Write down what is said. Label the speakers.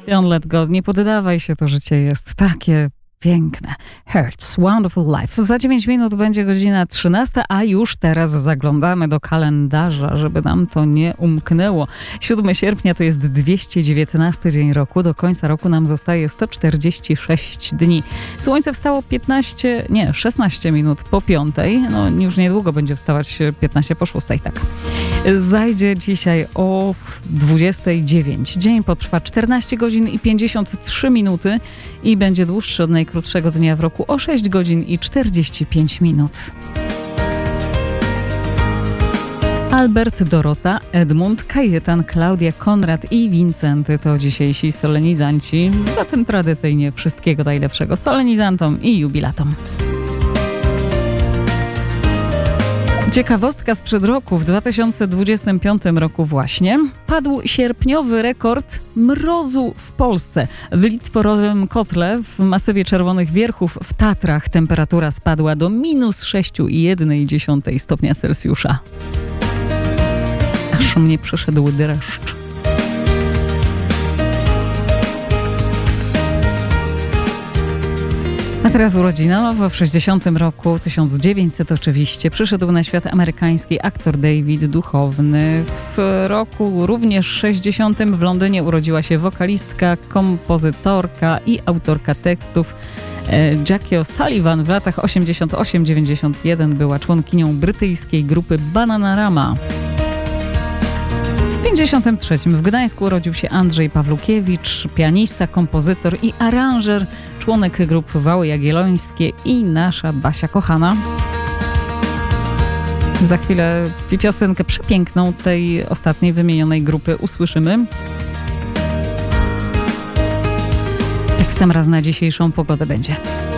Speaker 1: Don't let go, nie poddawaj się, to życie jest takie piękne. Hurts, Wonderful Life. Za 9 minut będzie godzina 13, a już teraz zaglądamy do kalendarza, żeby nam to nie umknęło. 7 sierpnia to jest 219 dzień roku. Do końca roku nam zostaje 146 dni. Słońce wstało 16 minut po 5. No już niedługo będzie wstawać 15 po 6, tak. Zajdzie dzisiaj o 29. Dzień potrwa 14 godzin i 53 minuty i będzie dłuższy od najkrótszego dnia w roku o 6 godzin i 45 minut. Albert, Dorota, Edmund, Kajetan, Klaudia, Konrad i Wincenty to dzisiejsi solenizanci. Zatem tradycyjnie wszystkiego najlepszego solenizantom i jubilatom. Ciekawostka sprzed roku, w 2025 roku właśnie, padł sierpniowy rekord mrozu w Polsce. W Litworowym Kotle, w masywie Czerwonych Wierchów w Tatrach temperatura spadła do minus 6,1 stopnia Celsjusza. Aż mnie przyszedł dreszcz. A teraz urodzinowo, w 60 roku, 1900 oczywiście, przyszedł na świat amerykański aktor David Duchovny. W roku również 60 w Londynie urodziła się wokalistka, kompozytorka i autorka tekstów Jackie O'Sullivan. W latach 88-91 była członkinią brytyjskiej grupy Bananarama. W 53 w Gdańsku urodził się Andrzej Pawlukiewicz, pianista, kompozytor i aranżer, członek grup Wały Jagiellońskie i nasza Basia kochana. Za chwilę piosenkę przepiękną tej ostatniej wymienionej grupy usłyszymy. Tak w sam raz na dzisiejszą pogodę będzie.